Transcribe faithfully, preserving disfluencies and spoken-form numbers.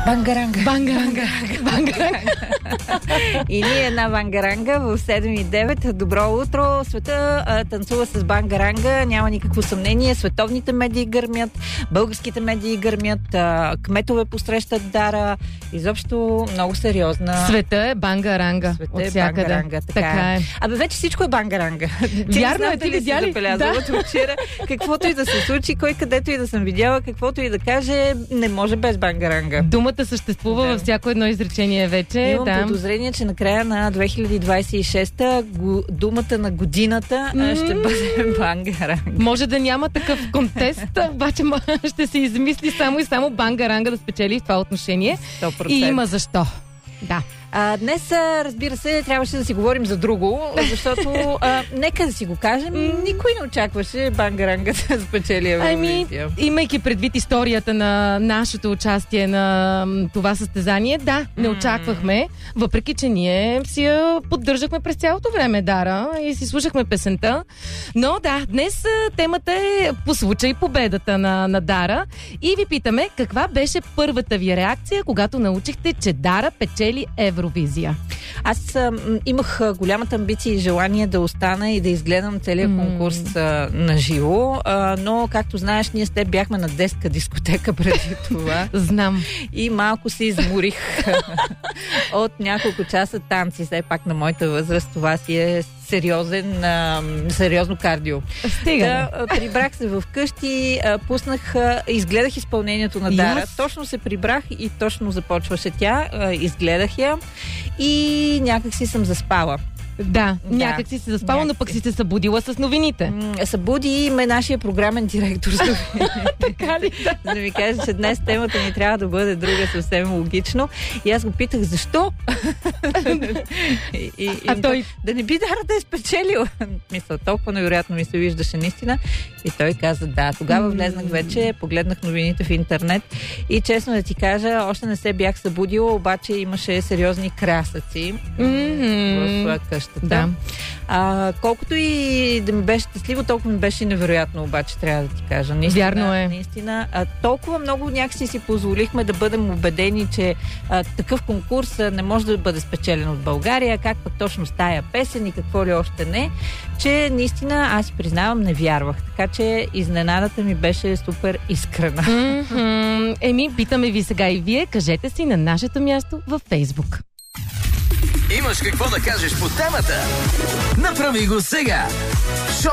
Бангаранга. Бангаранга. Бангаранга. И ние една бангаранга в седем и девет. Добро утро. Света а, танцува с бангаранга. Няма никакво съмнение. Световните медии гърмят, българските медии гърмят, а, кметове посрещат Дара. Изобщо много сериозна. Света е бангаранга. Света е бангаранга. Така, така е. е. Абе, вече всичко е бангаранга. Вярно е, ти видя ли? Да. Вчера, каквото и да се случи, кой където и да съм видяла, каквото и да каже, не може без бангаранга. Думата съществува да. във всяко едно изречение вече. Имам да. подозрение, че накрая на две хиляди двадесет и шеста го, думата на годината mm. ще бъде бангаранга. Може да няма такъв контест, обаче ще се измисли само и само бангаранга да спечели в това отношение. сто процента. И има защо. Да. А, днес, разбира се, трябваше да си говорим за друго, защото а, нека да си го кажем, никой не очакваше бангаранга да спечели Евровизия. Ами, имайки предвид историята на нашето участие на това състезание, да, не очаквахме, въпреки че ние си я поддържахме през цялото време, Дара, и си слушахме песента. Но да, днес темата е по случай победата на, на Дара и ви питаме каква беше първата ви реакция, когато научихте, че Дара печели Евровизия. Аз а, имах голямата амбиция и желание да остана и да изгледам целият конкурс а, на живо, а, но както знаеш, ние с теб бяхме на детска дискотека преди това. Знам. И малко се изморих от няколко часа танци. Все пак на моята възраст това си е сериозен, а, сериозно кардио. Стига. Да, прибрах се в къщи, а, пуснах, а, изгледах изпълнението на Дара. Yes. Точно се прибрах и точно започваше тя. А, изгледах я и някак си съм заспала. Да, да, някак си се заспала, но пък си се събудила с новините. М- събуди ме нашия програмен директор. Така ли? Да ми каже, че днес темата ни трябва да бъде друга, съвсем логично. И аз го питах, защо? и, и, а той... Да не би Дара да е спечелила. Мисля, толкова невероятно ми се виждаше наистина. И той каза, да. Тогава влезнах вече, погледнах новините в интернет и честно да ти кажа, още не се бях събудила, обаче имаше сериозни красъци mm-hmm. в къщата. Да. А, колкото и да ми беше щастливо, толкова ми беше невероятно, обаче трябва да ти кажа. Наистина, Вярно е. Наистина, а, толкова много някакси си позволихме да бъдем убедени, че а, такъв конкурс а, не може да бъде спечелен от България, как пък точно с тая песен и какво ли още не, че наистина аз признавам, не вярвах. Така че изненадата ми беше супер искрена. Mm-hmm. Еми, питаме ви сега и вие, кажете си на нашето място във Фейсбук. Имаш какво да кажеш по темата? Направи го сега!